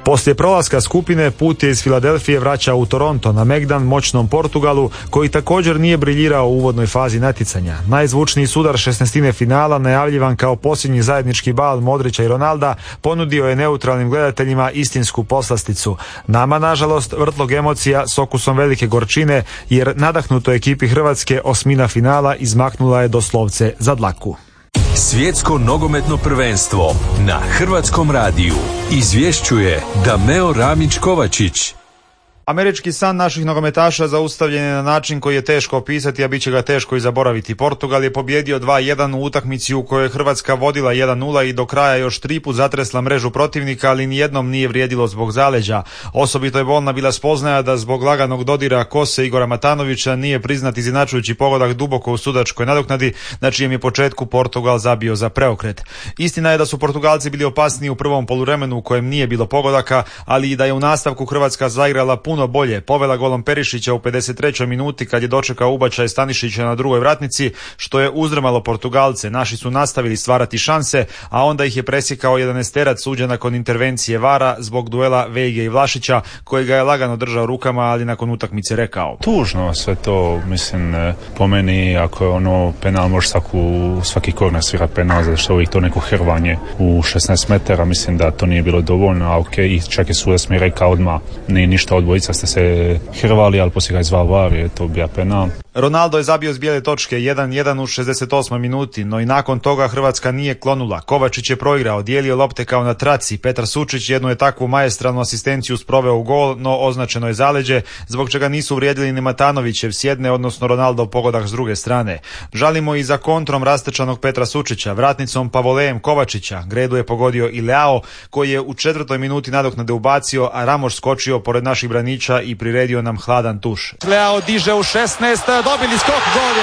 Poslije prolaska skupine put je iz Filadelfije vraća u Toronto na megdan moćnom Portugalu, koji također nije briljirao u uvodnoj fazi natjecanja. Najzvučniji sudar 16. finala, najavljivan kao posljednji zajednički bal Modrića i Ronalda, ponudio je neutralnim gledateljima istinsku poslasticu. Nama, nažalost, vrtlog emocija s okusom velike gorčine, jer nadahnuto ekipi Hrvatske osmina finala izmaknula je doslovce za dlaku. Svjetsko nogometno prvenstvo na Hrvatskom radiju izvješćuje Dameo Ramić-Kovačić. Američki san naših nogometaša zaustavljen je na način koji je teško opisati, a bit će ga teško i zaboraviti. Portugal je pobjedio 2-1 u utakmici u kojoj je Hrvatska vodila 1-0 i do kraja još 3 put zatresla mrežu protivnika, ali nijednom nije vrijedilo zbog zaleđa. Osobito je bolna bila spoznaja da zbog laganog dodira kose Igora Matanovića nije priznat izjednačujući pogodak duboko u sudačkoj nadoknadi, na čijem je početku Portugal zabio za preokret. Istina je da su Portugalci bili opasniji u prvom poluvremenu u kojem nije bilo pogodaka, ali i da je u nastavku Hrvatska zaigrala puno bolje, povela golom Perišića u 53. minuti kad je dočekao ubačaj Stanišića na drugoj vratnici, što je uzdrmalo Portugalce. Naši su nastavili stvarati šanse, a onda ih je presjekao 11-terac suđen nakon intervencije VAR-a zbog duela Vejge i Vlašića, koji ga je lagano držao rukama, ali nakon utakmice rekao: tužno sve to, mislim, po meni, ako je ono penal, može svaki korner svirat penal, zato što uvijek to neko hrvanje u 16 metara, mislim da to nije bilo dovoljno, a ok, i čak je sudac mi rekao odmah, nije ništa, odbojica ste se hrvali, ali poslije ga je zvao VAR, je to bio penal. Ronaldo je zabio s bijele točke 1-1 u 68. minuti, no i nakon toga Hrvatska nije klonula. Kovačić je proigrao, dijelio lopte kao na traci. Petar Sučić jednu je takvu maestralnu asistenciju sproveo u gol, no označeno je zaleđe, zbog čega nisu vrijedili ni Matanovićev s jedne, odnosno Ronaldo pogodak s druge strane. Žalimo i za kontrom rastečanog Petra Sučića, vratnicom Pavolejem Kovačića. Gredu je pogodio i Leao, koji je u 4. minuti nadoknade ubacio, a Ramos skočio pored naših braniča i priredio nam hladan tuš. Leao diže u 16, dobili skok, gol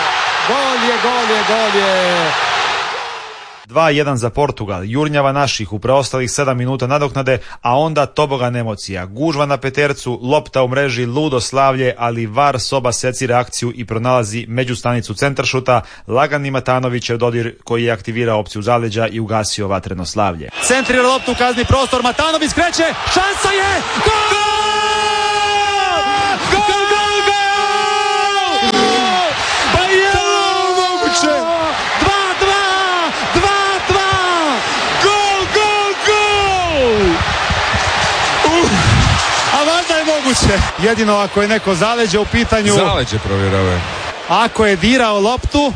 je. 2-1 za Portugal, jurnjava naših u preostalih 7 minuta nadoknade, a onda tobogan emocija. Gužva na petercu, lopta u mreži, ludo slavlje, ali VAR soba secira akciju i pronalazi međustanicu centaršuta, lagani Matanovićev dodir koji je aktivirao opciju zaleđa i ugasio vatreno slavlje. Centrira loptu u kazni prostor, Matanović kreće, šansa je, gol! Pa je ovo moguće! 2-2! Gol! A valjda je moguće. Jedino ako je neko zaleđe u pitanju. Zaleđe provjerave. Ako je dirao loptu,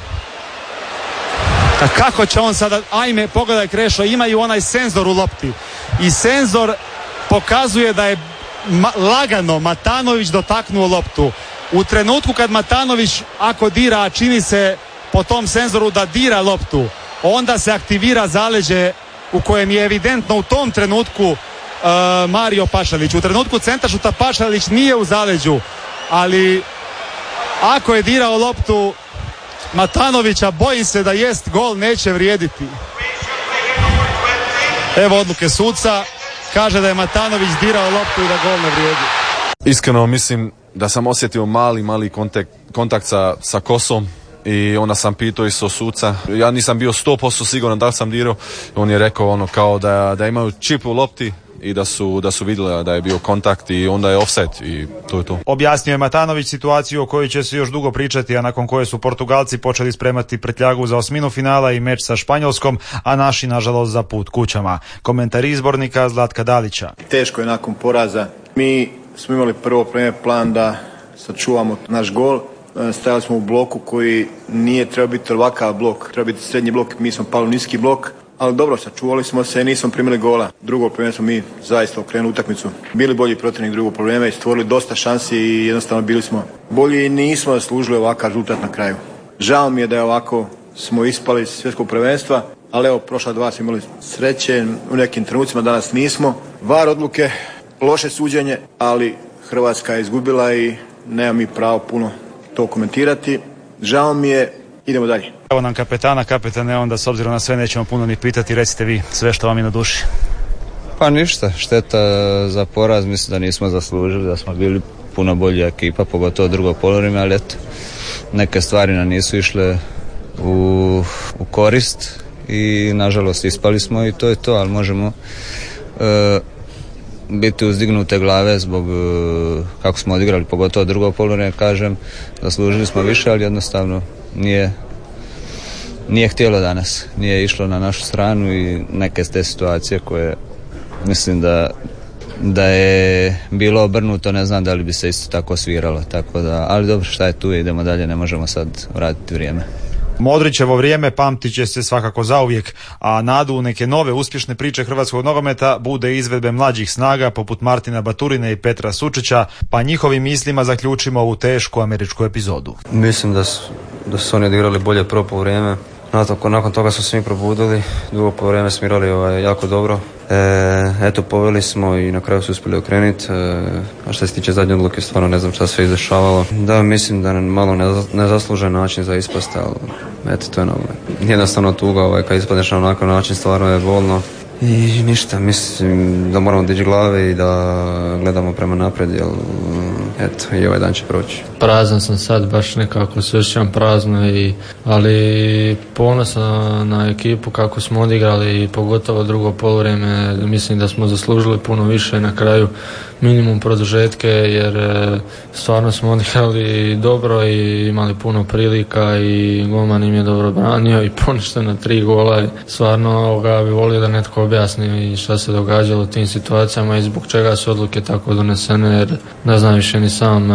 a kako će on sada, ajme, pogledaj Krešo, imaju onaj senzor u lopti. I senzor pokazuje da je lagano Matanović dotaknuo loptu. U trenutku kad Matanović, ako dira, a čini se po tom senzoru da dira loptu, onda se aktivira zaleđe u kojem je evidentno u tom trenutku Mario Pašalić. U trenutku centaršuta Pašalić nije u zaleđu, ali ako je dirao loptu Matanovića, bojim se da jest gol neće vrijediti. Evo odluke suca, kaže da je Matanović dirao loptu i da gol ne vrijedi. Iskreno mislim da sam osjetio mali kontakt sa kosom i onda sam pitao isto suca. Ja nisam bio 100% siguran da li sam dirao. On je rekao ono kao da imaju čip u lopti i da su vidjeli da je bio kontakt i onda je offset i to je to. Objasnio je Matanović situaciju o kojoj će se još dugo pričati, a nakon koje su Portugalci počeli spremati pretljagu za osminu finala i meč sa Španjolskom, a naši nažalost za put kućama. Komentar izbornika Zlatka Dalića. Teško je nakon poraza. Mi smo imali prvo plan da sačuvamo naš gol. Stajali smo u bloku koji nije trebao biti ovakav blok, treba biti srednji blok, mi smo pali u niski blok. Ali dobro, sačuvali smo se i nismo primili gola. Drugo probleme smo mi zaista okrenuli utakmicu. Bili bolji protivnik drugo probleme i stvorili dosta šansi i jednostavno bili smo bolji i nismo zaslužili ovakav rezultat na kraju. Žao mi je da je ovako smo ispali iz svjetskog prvenstva, ali evo, prošla dva smo imali sreće, u nekim trenucima danas nismo. VAR odluke, loše suđenje, ali Hrvatska je izgubila i nema mi pravo puno to komentirati. Žao mi je, idemo dalje. Evo nam kapetane, onda s obzirom na sve nećemo puno ni pitati, recite vi sve što vam je na duši. Pa ništa, šteta za poraz, mislim da nismo zaslužili, da smo bili puno bolja ekipa, pogotovo drugo poluvreme, ali eto, neke stvari nam nisu išle u korist i nažalost ispali smo i to je to, ali možemo biti uzdignute glave zbog kako smo odigrali, pogotovo drugo poluvrijeme, kažem, zaslužili smo više, ali jednostavno nije htjelo danas, nije išlo na našu stranu i neke ste situacije koje mislim da je bilo obrnuto, ne znam da li bi se isto tako sviralo, tako da, ali dobro, šta je tu, idemo dalje, ne možemo sad vratiti vrijeme. Modrićevo vrijeme pamtit će se svakako zauvijek, a nadu u neke nove uspješne priče hrvatskog nogometa bude izvedbe mlađih snaga poput Martina Baturine i Petra Sučića, pa njihovim mislima zaključimo ovu tešku američku epizodu. Mislim da su oni odigrali bolje prvo poluvreme. Nakon toga su se mi probudili, drugo poluvreme smo igrali jako dobro. Eto, poveli smo i na kraju su uspjeli okrenuti. A što se tiče zadnje odluke, stvarno ne znam šta se izdešavalo. Da, mislim da malo nezaslužen način za ispast, ali eto, to je jednostavno tuga, kad ispadneš na onakav način, stvarno je bolno. I ništa, mislim da moramo dići glave i da gledamo prema naprijed, jer eto, i ovaj dan će proći. Prazan sam sad, baš nekako se osjećam prazno, ali ponosan na ekipu kako smo odigrali i pogotovo drugo poluvrijeme. Mislim da smo zaslužili puno više na kraju, minimum produžetke, jer stvarno smo odigrali dobro i imali puno prilika i golman im je dobro branio i poništeno 3 gola. Stvarno bi volio da netko objasni šta se događalo u tim situacijama i zbog čega su odluke tako donesene, jer ne znam više ni sam.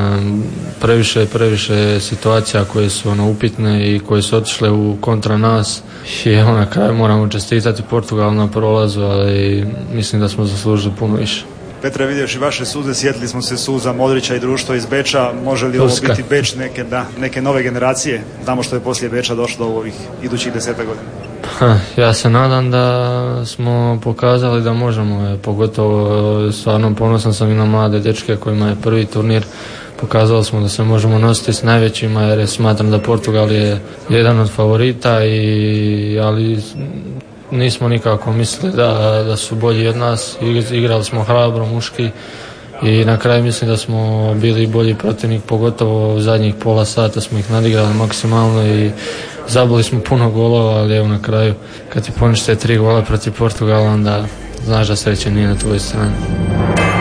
Previše situacija koje su upitne i koje su otišle u kontra nas i na kraju moramo čestitati Portugal na prolazu, ali mislim da smo zaslužili puno više. Petre, vidjevši vaše suze, sjetili smo se suza Modrića i društvo iz Beča. Može li ovo biti Beč neke nove generacije? Znamo što je poslije Beča došlo u ovih idućih 10 godina. Ja se nadam da smo pokazali da možemo, pogotovo stvarno ponosan sam i na mlade dečke kojima je prvi turnir. Pokazali smo da se možemo nositi s najvećima, jer smatram da Portugal je jedan od favorita, ali nismo nikako mislili da su bolji od nas. Igrali smo hrabro, muški i na kraju mislim da smo bili bolji protivnik, pogotovo u zadnjih pola sata smo ih nadigrali maksimalno i zabili smo puno golova, ali evo na kraju kad ti ponište 3 gola protiv Portugala, onda znaš da sreće nije na tvojoj strani.